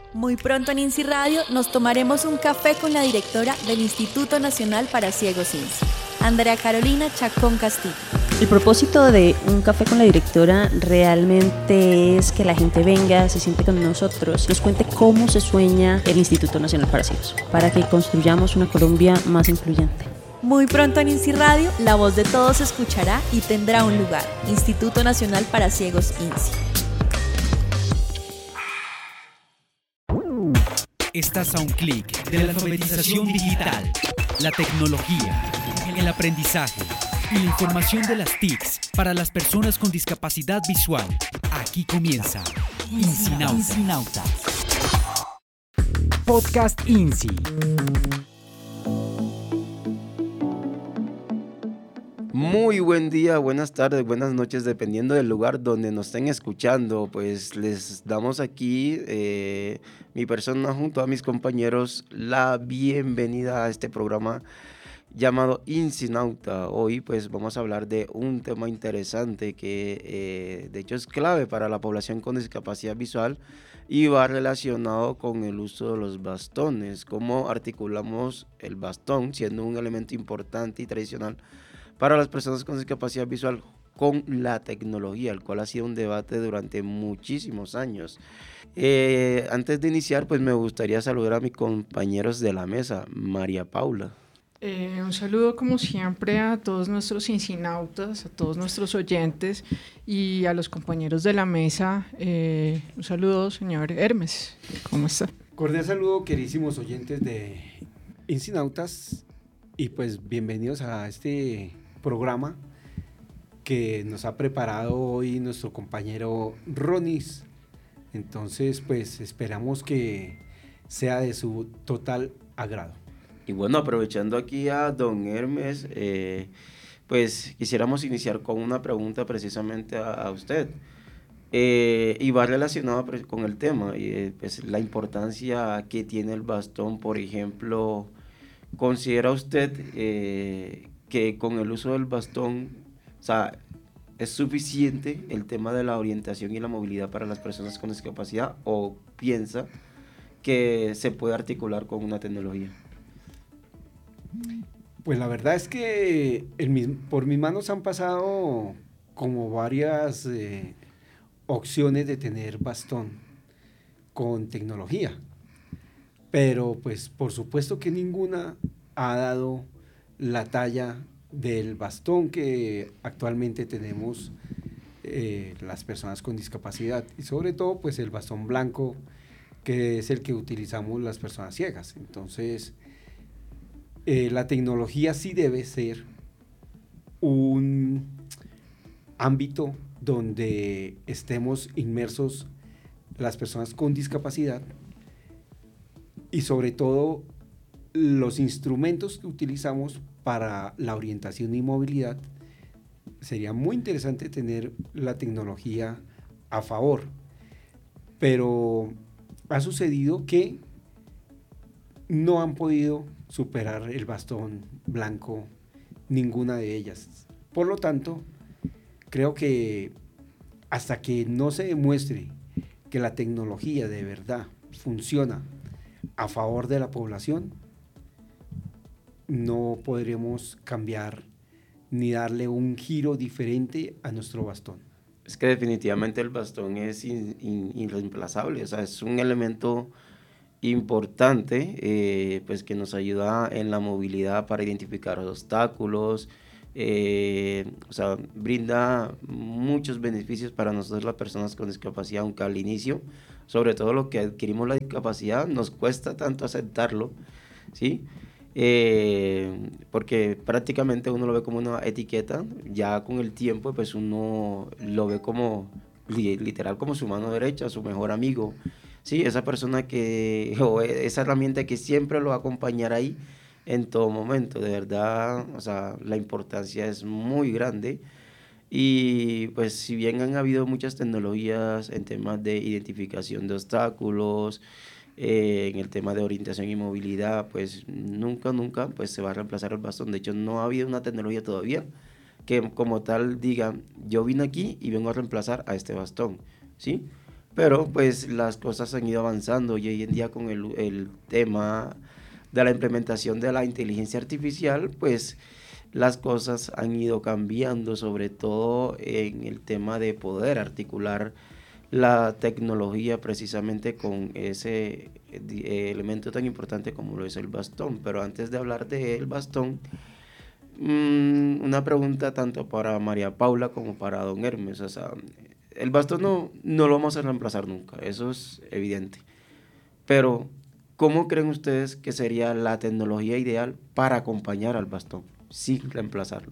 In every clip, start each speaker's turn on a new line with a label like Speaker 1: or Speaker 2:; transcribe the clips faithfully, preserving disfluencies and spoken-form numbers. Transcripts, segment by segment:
Speaker 1: Muy pronto en INSI Radio nos tomaremos un café con la directora del Instituto Nacional para Ciegos INSI, Andrea Carolina Chacón Castillo.
Speaker 2: El propósito de un café con la directora realmente es que la gente venga, se siente con nosotros, nos cuente cómo se sueña el Instituto Nacional para Ciegos, para que construyamos una Colombia más incluyente.
Speaker 1: Muy pronto en INSI Radio, la voz de todos se escuchará y tendrá un lugar. Instituto Nacional para Ciegos INSI.
Speaker 3: Estás a un clic de la alfabetización digital, la tecnología, el aprendizaje y la información de las T I Cs para las personas con discapacidad visual. Aquí comienza INSInauta. Podcast INSI.
Speaker 4: Muy buen día, buenas tardes, buenas noches, dependiendo del lugar donde nos estén escuchando. Pues les damos aquí, eh, mi persona junto a mis compañeros, la bienvenida a este programa llamado INSInauta. Hoy pues vamos a hablar de un tema interesante que eh, de hecho es clave para la población con discapacidad visual y va relacionado con el uso de los bastones, cómo articulamos el bastón siendo un elemento importante y tradicional para las personas con discapacidad visual con la tecnología, el cual ha sido un debate durante muchísimos años. Eh, antes de iniciar, pues me gustaría saludar a mis compañeros de la mesa. María Paula.
Speaker 5: Eh, un saludo como siempre a todos nuestros insinautas, a todos nuestros oyentes y a los compañeros de la mesa. Eh, un saludo, señor Hermes. ¿Cómo está?
Speaker 6: Cordial saludo, queridísimos oyentes de Insinautas, y pues bienvenidos a este programa que nos ha preparado hoy nuestro compañero Ronis. Entonces pues esperamos que sea de su total agrado.
Speaker 4: Y bueno, aprovechando aquí a don Hermes, eh, pues quisiéramos iniciar con una pregunta precisamente a, a usted, eh, y va relacionado con el tema, y, eh, pues, la importancia que tiene el bastón. Por ejemplo, ¿considera usted eh, que con el uso del bastón, o sea, es suficiente el tema de la orientación y la movilidad para las personas con discapacidad, o piensa que se puede articular con una tecnología?
Speaker 6: Pues la verdad es que el, por mis manos han pasado como varias eh, opciones de tener bastón con tecnología, pero pues por supuesto que ninguna ha dado la talla del bastón que actualmente tenemos eh, las personas con discapacidad, y sobre todo pues el bastón blanco, que es el que utilizamos las personas ciegas. Entonces eh, la tecnología sí debe ser un ámbito donde estemos inmersos las personas con discapacidad, y sobre todo los instrumentos que utilizamos para la orientación y movilidad. Sería muy interesante tener la tecnología a favor, pero ha sucedido que no han podido superar el bastón blanco ninguna de ellas. Por lo tanto, creo que hasta que no se demuestre que la tecnología de verdad funciona a favor de la población, no podremos cambiar ni darle un giro diferente a nuestro bastón.
Speaker 4: Es que definitivamente el bastón es in, in, irreemplazable, o sea, es un elemento importante, eh, pues que nos ayuda en la movilidad para identificar obstáculos, eh, o sea, brinda muchos beneficios para nosotros las personas con discapacidad, aunque al inicio, sobre todo lo que adquirimos la discapacidad, nos cuesta tanto aceptarlo, ¿sí? Eh, porque prácticamente uno lo ve como una etiqueta. Ya con el tiempo pues uno lo ve como literal como su mano derecha, su mejor amigo, sí, esa persona que, o esa herramienta que siempre lo va a acompañar ahí en todo momento. De verdad, o sea, la importancia es muy grande. Y pues si bien han habido muchas tecnologías en temas de identificación de obstáculos, eh, en el tema de orientación y movilidad, pues nunca, nunca pues se va a reemplazar el bastón. De hecho, no ha habido una tecnología todavía que como tal diga, yo vine aquí y vengo a reemplazar a este bastón, ¿sí? pero pues las cosas han ido avanzando y hoy en día con el, el tema de la implementación de la inteligencia artificial, pues las cosas han ido cambiando, sobre todo en el tema de poder articular la tecnología precisamente con ese eh, elemento tan importante como lo es el bastón. Pero antes de hablar del bastón, mmm, una pregunta tanto para María Paula como para don Hermes. O sea, el bastón no, no lo vamos a reemplazar nunca, eso es evidente. Pero, ¿cómo creen ustedes que sería la tecnología ideal para acompañar al bastón sin reemplazarlo?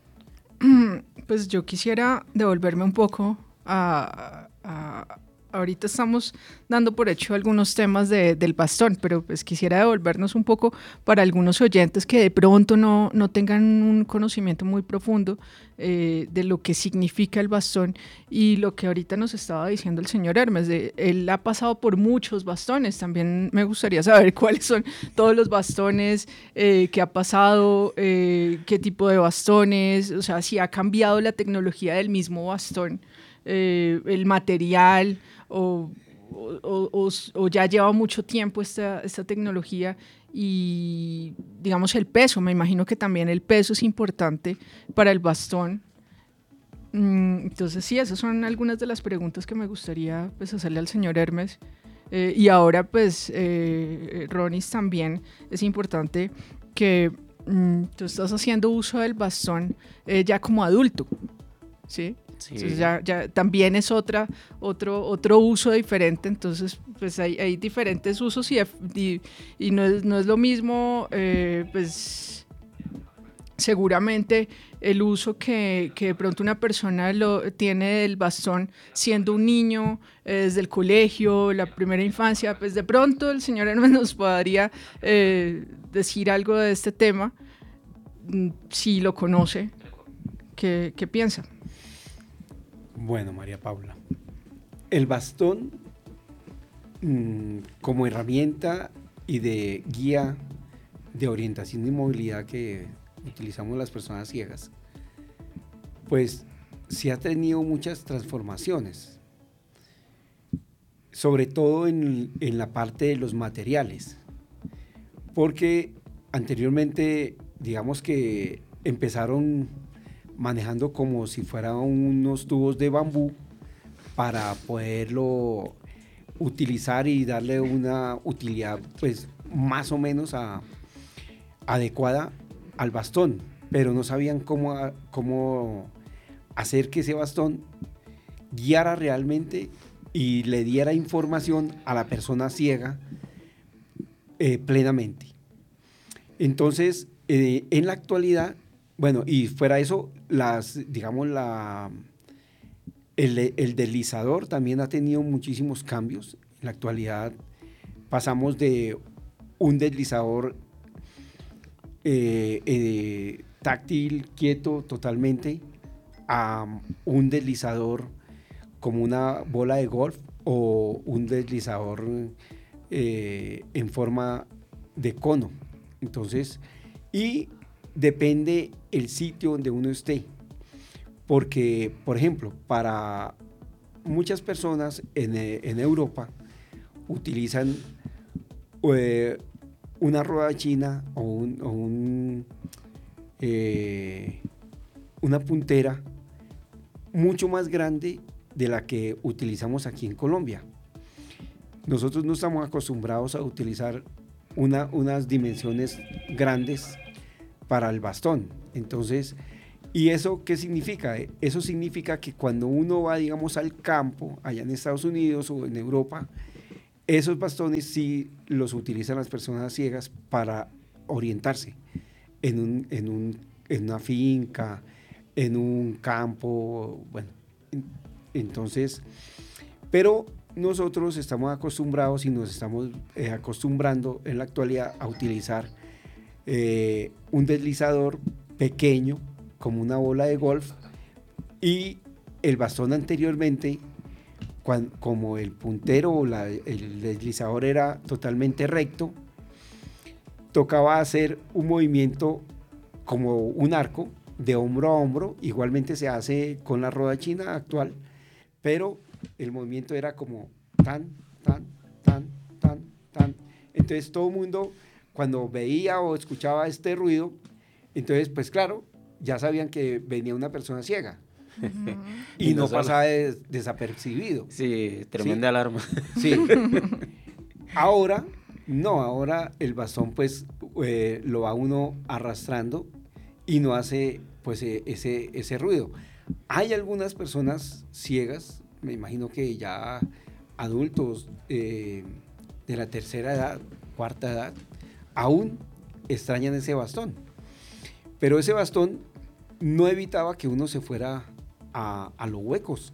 Speaker 5: Pues yo quisiera devolverme un poco a, a, ahorita estamos dando por hecho algunos temas de, del bastón, pero pues quisiera devolvernos un poco para algunos oyentes que de pronto no, no tengan un conocimiento muy profundo eh, de lo que significa el bastón y lo que ahorita nos estaba diciendo el señor Hermes. De, él ha pasado por muchos bastones, también me gustaría saber cuáles son todos los bastones eh, que ha pasado, eh, qué tipo de bastones, o sea, si ha cambiado la tecnología del mismo bastón, eh, el material, O, o, o, o ya lleva mucho tiempo esta, esta tecnología y digamos el peso, me imagino que también el peso es importante para el bastón. Entonces sí, esas son algunas de las preguntas que me gustaría pues, hacerle al señor Hermes. Eh, y ahora pues eh, Ronis, también es importante que mm, tú estás haciendo uso del bastón eh, ya como adulto, ¿sí? Sí. Entonces ya, ya también es otra, otro, otro uso diferente, entonces pues hay, hay diferentes usos y, y, y no, es, no es lo mismo, eh, pues seguramente el uso que, que de pronto una persona lo, tiene del bastón siendo un niño, eh, desde el colegio, la primera infancia, pues de pronto el señor Hermes nos podría eh, decir algo de este tema, si lo conoce, ¿qué, qué piensa?
Speaker 6: Bueno, María Paula, el bastón mmm, como herramienta y de guía de orientación y movilidad que utilizamos las personas ciegas, pues sí ha tenido muchas transformaciones, sobre todo en, en la parte de los materiales, porque anteriormente, digamos que empezaron manejando como si fueran unos tubos de bambú para poderlo utilizar y darle una utilidad pues más o menos a, adecuada al bastón, pero no sabían cómo, cómo hacer que ese bastón guiara realmente y le diera información a la persona ciega eh, plenamente. Entonces, eh, en la actualidad, bueno, y fuera de eso, las, digamos, la, el, el deslizador también ha tenido muchísimos cambios. En la actualidad pasamos de un deslizador eh, eh, táctil, quieto totalmente, a un deslizador como una bola de golf o un deslizador eh, en forma de cono. Entonces, y depende el sitio donde uno esté, porque, por ejemplo, para muchas personas en, en Europa utilizan eh, una rueda china o, un, o un, eh, una puntera mucho más grande de la que utilizamos aquí en Colombia. Nosotros no estamos acostumbrados a utilizar una, unas dimensiones grandes para el bastón. Entonces, ¿y eso qué significa? Eso significa que cuando uno va, digamos, al campo, allá en Estados Unidos o en Europa, esos bastones sí los utilizan las personas ciegas para orientarse en, un, en, un, en una finca, en un campo, bueno, entonces, pero nosotros estamos acostumbrados y nos estamos eh, acostumbrando en la actualidad a utilizar eh, un deslizador pequeño como una bola de golf y el bastón anteriormente, cuando, como el puntero o la, el deslizador era totalmente recto, tocaba hacer un movimiento como un arco de hombro a hombro, igualmente se hace con la rueda china actual, pero el movimiento era como tan, tan, tan, tan, tan. Entonces todo el mundo, cuando veía o escuchaba este ruido, entonces pues claro, ya sabían que venía una persona ciega. Uh-huh. y, y no, no pasaba des, desapercibido.
Speaker 4: Sí, tremenda ¿sí? alarma.
Speaker 6: Sí. Ahora, no, ahora el bastón pues eh, lo va uno arrastrando y no hace pues eh, ese, ese ruido. Hay algunas personas ciegas, me imagino que ya adultos eh, de la tercera edad, cuarta edad, aún extrañan ese bastón. Pero ese bastón no evitaba que uno se fuera a, a los huecos,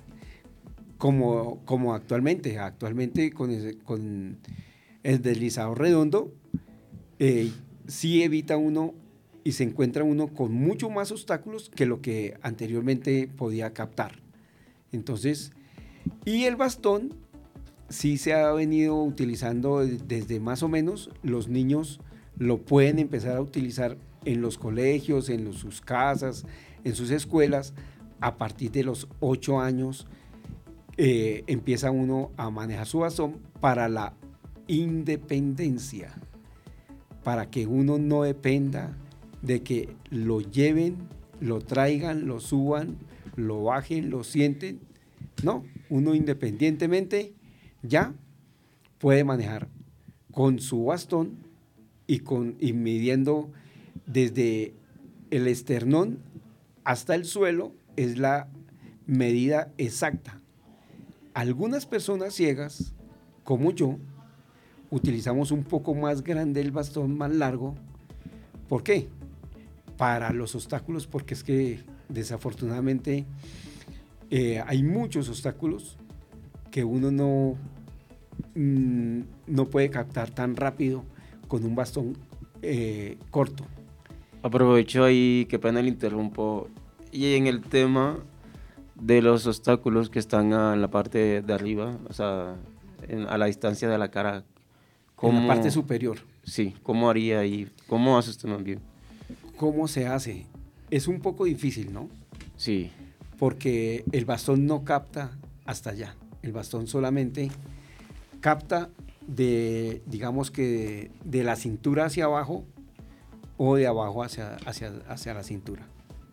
Speaker 6: como, como actualmente. Actualmente con, ese, con el deslizador redondo, eh, sí evita uno y se encuentra uno con mucho más obstáculos que lo que anteriormente podía captar. Entonces, y el bastón sí se ha venido utilizando desde más o menos, los niños lo pueden empezar a utilizar en los colegios, en los, sus casas, en sus escuelas. A partir de los ocho años eh, empieza uno a manejar su bastón para la independencia, para que uno no dependa de que lo lleven, lo traigan, lo suban, lo bajen, lo sienten. No, uno independientemente ya puede manejar con su bastón y, con, y midiendo desde el esternón hasta el suelo, es la medida exacta. Algunas personas ciegas, como yo, utilizamos un poco más grande el bastón, más largo. ¿Por qué? Para los obstáculos, porque es que desafortunadamente eh, hay muchos obstáculos que uno no, mmm, no puede captar tan rápido con un bastón eh, corto.
Speaker 4: Aprovecho ahí, qué pena le interrumpo, y en el tema de los obstáculos que están en la parte de arriba, o sea, en, a la distancia de la cara,
Speaker 6: ¿cómo, en la parte superior?
Speaker 4: Sí, ¿cómo haría ahí? ¿Cómo hace usted más bien?
Speaker 6: ¿Cómo se hace? Es un poco difícil, ¿no?
Speaker 4: Sí.
Speaker 6: Porque el bastón no capta hasta allá. El bastón solamente capta de, digamos que de, de la cintura hacia abajo o de abajo hacia, hacia, hacia la cintura.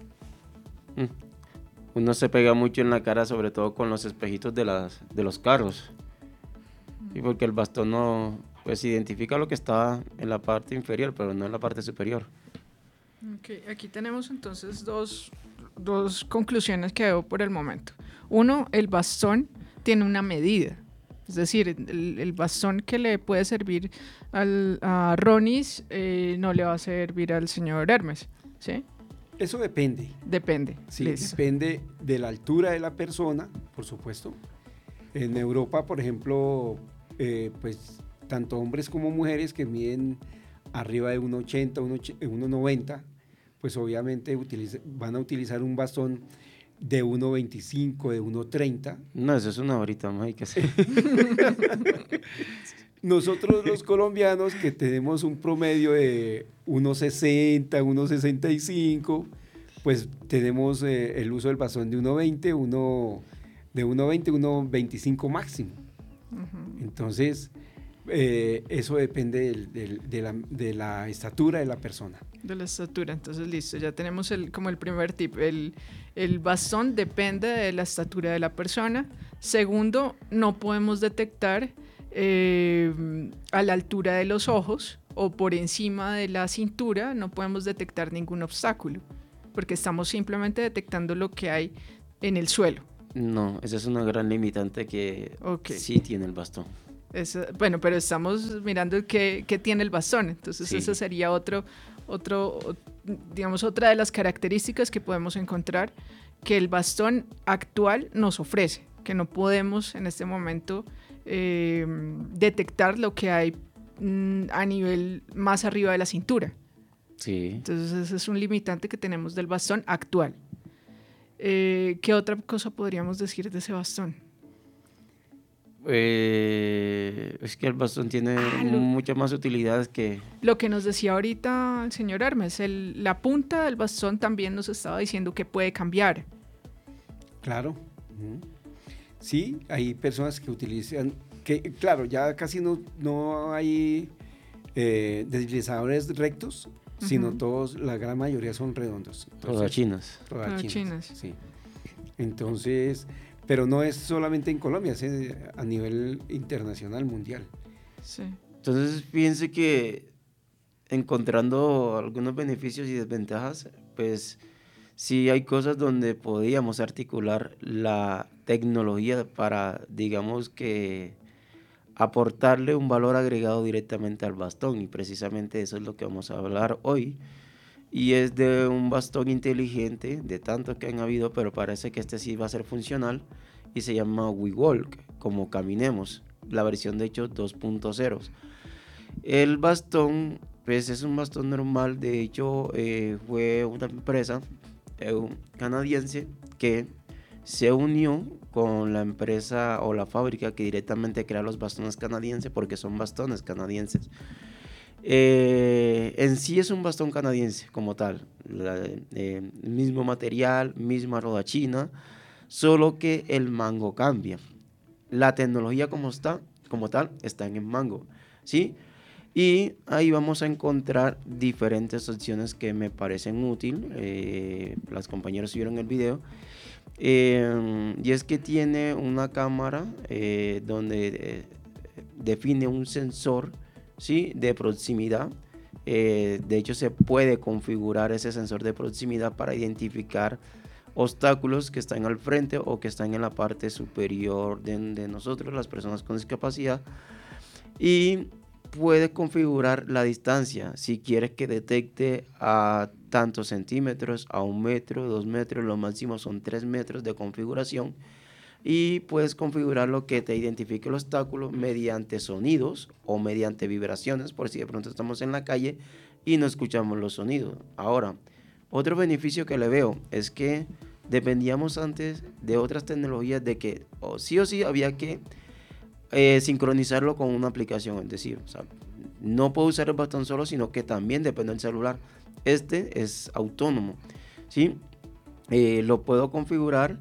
Speaker 4: Uno se pega mucho en la cara, sobre todo con los espejitos de, las, de los carros. Y porque el bastón no, pues identifica lo que está en la parte inferior, pero no en la parte superior.
Speaker 5: Okay, aquí tenemos entonces dos, dos conclusiones que veo por el momento. Uno, el bastón tiene una medida. Es decir, el, el bastón que le puede servir al, a Ronis eh, no le va a servir al señor Hermes, ¿sí?
Speaker 6: Eso depende.
Speaker 5: Depende.
Speaker 6: Sí, listo. Depende de la altura de la persona, por supuesto. En Europa, por ejemplo, eh, pues tanto hombres como mujeres que miden arriba de uno ochenta, uno noventa, pues obviamente utiliza, van a utilizar un bastón de uno veinticinco, de uno treinta.
Speaker 4: No, eso es una horita más, hay que hacer.
Speaker 6: Nosotros los colombianos que tenemos un promedio de uno sesenta, uno sesenta y cinco, pues tenemos eh, el uso del bastón de uno veinte, uno, de uno veinte, uno veinticinco máximo. Uh-huh. Entonces, eh, eso depende del, del, de, la, de la estatura de la persona.
Speaker 5: De la estatura, entonces listo, ya tenemos el, como el primer tip, el, el bastón depende de la estatura de la persona. Segundo, no podemos detectar eh, a la altura de los ojos o por encima de la cintura, no podemos detectar ningún obstáculo, porque estamos simplemente detectando lo que hay en el suelo.
Speaker 4: No, esa es una gran limitante que okay. sí tiene el bastón.
Speaker 5: Es, bueno, pero estamos mirando qué, qué tiene el bastón, entonces sí. Eso sería otro, otro, digamos, otra de las características que podemos encontrar que el bastón actual nos ofrece, que no podemos en este momento eh, detectar lo que hay mm, a nivel más arriba de la cintura.
Speaker 4: Sí.
Speaker 5: Entonces ese es un limitante que tenemos del bastón actual. Eh, ¿Qué otra cosa podríamos decir de ese bastón?
Speaker 4: Eh, es que el bastón tiene ah, lo, muchas más utilidades que...
Speaker 5: Lo que nos decía ahorita el señor Hermes, el, la punta del bastón también nos estaba diciendo que puede cambiar.
Speaker 6: Claro. Uh-huh. Sí, hay personas que utilizan, que claro, ya casi no, no hay eh, deslizadores rectos, uh-huh. sino todos, la gran mayoría son redondos.
Speaker 4: Rodachinas.
Speaker 6: Rodachinas, sí. Entonces, pero no es solamente en Colombia, es a nivel internacional, mundial.
Speaker 5: Sí.
Speaker 4: Entonces, piense que encontrando algunos beneficios y desventajas, pues sí hay cosas donde podíamos articular la tecnología para, digamos que, aportarle un valor agregado directamente al bastón, y precisamente eso es lo que vamos a hablar hoy, y es de un bastón inteligente, de tantos que han habido, pero parece que este sí va a ser funcional, y se llama WeWalk, como Caminemos, la versión de hecho dos punto cero. El bastón, pues es un bastón normal, de hecho eh, fue una empresa eh, canadiense que se unió con la empresa o la fábrica que directamente crea los bastones canadienses, porque son bastones canadienses. Eh, en sí es un bastón canadiense como tal, la, eh, mismo material, misma rodachina, solo que el mango cambia. La tecnología como está, como tal, está en el mango, ¿sí? Y ahí vamos a encontrar diferentes opciones que me parecen útiles. Eh, las compañeras vieron el video. Eh, y es que tiene una cámara eh, donde eh, define un sensor, ¿sí?, de proximidad. Eh, de hecho, se puede configurar ese sensor de proximidad para identificar obstáculos que están al frente o que están en la parte superior de, de nosotros, las personas con discapacidad. Y puede configurar la distancia, si quieres que detecte a tantos centímetros, a un metro, dos metros, lo máximo son tres metros de configuración, y puedes configurar lo que te identifique el obstáculo mediante sonidos o mediante vibraciones, por si de pronto estamos en la calle y no escuchamos los sonidos. Ahora, otro beneficio que le veo es que dependíamos antes de otras tecnologías de que o sí o sí había que Eh, sincronizarlo con una aplicación, es decir, o sea, no puedo usar el bastón solo, sino que también depende del celular. Este es autónomo, ¿sí? Eh, lo puedo configurar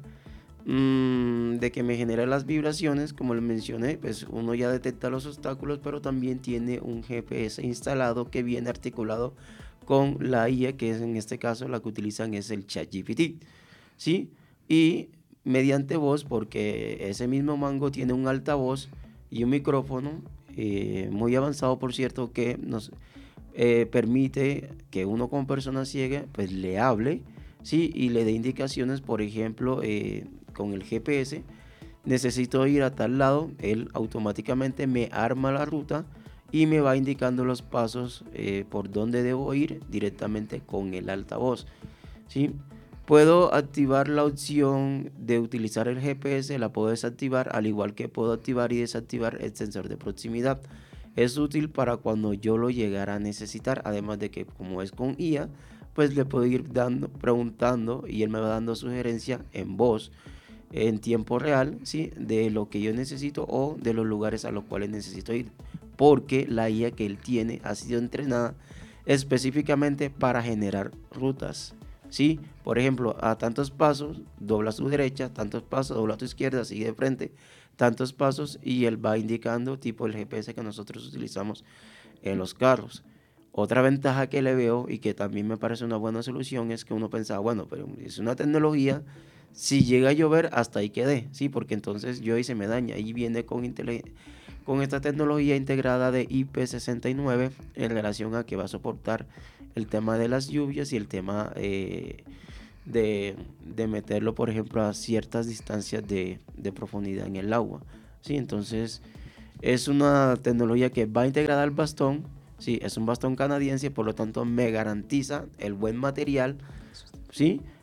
Speaker 4: mmm, de que me genere las vibraciones, como les mencioné, pues uno ya detecta los obstáculos, pero también tiene un G P S instalado que viene articulado con la I A, que es en este caso la que utilizan es el ChatGPT, ¿sí? Y mediante voz, porque ese mismo mango tiene un altavoz y un micrófono eh, muy avanzado, por cierto, que nos eh, permite que uno con persona ciega pues le hable, ¿sí?, y le dé indicaciones. Por ejemplo, eh, con el G P S necesito ir a tal lado, él automáticamente me arma la ruta y me va indicando los pasos eh, por donde debo ir directamente con el altavoz, ¿sí? Puedo activar la opción de utilizar el G P S, la puedo desactivar, al igual que puedo activar y desactivar el sensor de proximidad. Es útil para cuando yo lo llegara a necesitar, además de que como es con I A, pues le puedo ir dando, preguntando y él me va dando sugerencia en voz, en tiempo real, ¿sí?, de lo que yo necesito o de los lugares a los cuales necesito ir, porque la I A que él tiene ha sido entrenada específicamente para generar rutas. Sí, por ejemplo, a tantos pasos, dobla a su derecha, tantos pasos, dobla a tu izquierda, sigue de frente, tantos pasos, y él va indicando tipo el G P S que nosotros utilizamos en los carros. Otra ventaja que le veo y que también me parece una buena solución es que uno pensaba, bueno, pero es una tecnología, si llega a llover hasta ahí quedé, sí, porque entonces yo ahí se me daña, y viene con inteligencia, con esta tecnología integrada de I P sesenta y nueve en relación a que va a soportar el tema de las lluvias y el tema eh, de, de meterlo, por ejemplo, a ciertas distancias de, de profundidad en el agua, ¿sí? Entonces es una tecnología que va integrada al bastón, ¿sí? Es un bastón canadiense, por lo tanto me garantiza el buen material, ¿sí?,